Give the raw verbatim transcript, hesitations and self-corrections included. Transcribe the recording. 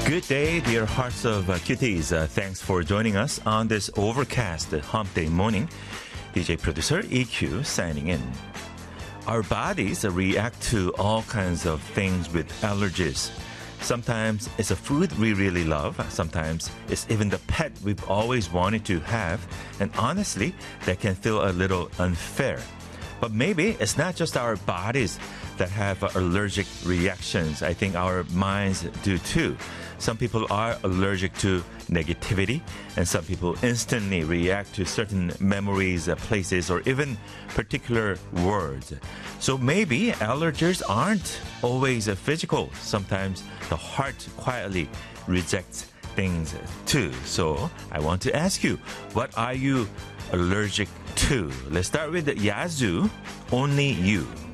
Good day, dear hearts of uh, cuties. Uh, thanks for joining us on this overcast hump day morning. D J producer E Q signing in. Our bodies uh, react to all kinds of things with allergies. Sometimes it's a food we really love. Sometimes it's even the pet we've always wanted to have. And honestly, that can feel a little unfair. But maybe it's not just our bodies that have uh, allergic reactions. I think our minds do too. Some people are allergic to negativity, and some people instantly react to certain memories, uh, places, or even particular words. So maybe allergies aren't always uh, physical. Sometimes the heart quietly rejects things too. So I want to ask you, what are you allergic to? Let's start with Yazoo, Only You.